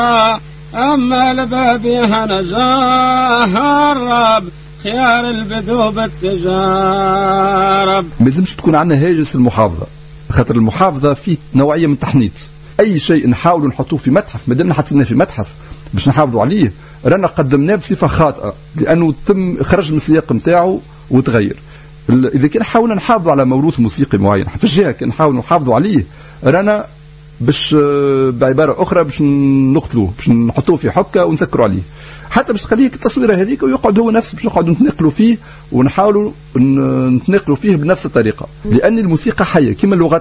أما لبابيها نجارب خيار البدو بالتجارب. ما لازمش تكون عندنا هاجس المحافظة، خاطر المحافظة فيه نوعية من التحنيط. أي شيء نحاولوا نحطوه في متحف، ما دامنا حطيناه في متحف باش نحافظوا عليه، رانا قدمناه بصفة خاطئة لأنه تم خرج من السياق نتاعو وتغير. إذا كان حاولنا نحافظوا على موروث موسيقي معين في الجهة، كان نحاولوا نحافظوا عليه، رانا باش بعبارة أخرى باش نقتلوه، باش نحطوه في حكة ونسكروا عليه، حتى باش تخليه التصويرة هذيك ويقعد هو نفسه باش نقعدوا نتنقلوا فيه ونحاولوا نتنقلوا فيه بنفس الطريقة، لأن الموسيقى حية كما اللغات